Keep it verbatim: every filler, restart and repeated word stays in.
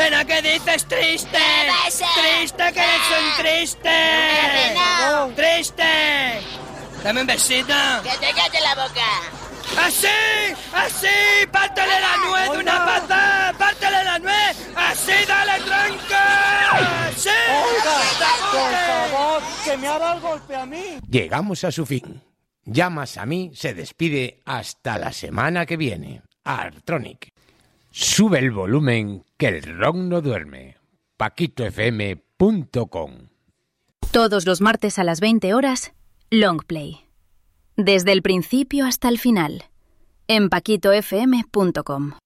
¿Pero qué dices, triste? ¿Qué pasa? ¡Triste, que eres un triste! ¡No! ¡Triste! Dame un besito. ¡Que te calle la boca! ¡Así! ¡Así! ¡Pártele la nuez de una pata! ¡Pártele la nuez! ¡Así, dale, tronco! ¡Sí! Oiga, por favor, que me ha dado el golpe a mí. Llegamos a su fin. Llamas a mí se despide hasta la semana que viene. Artronic. Sube el volumen que el rock no duerme. paquito f m punto com. Todos los martes a las veinte horas, Longplay. Desde el principio hasta el final. En paquito f m punto com.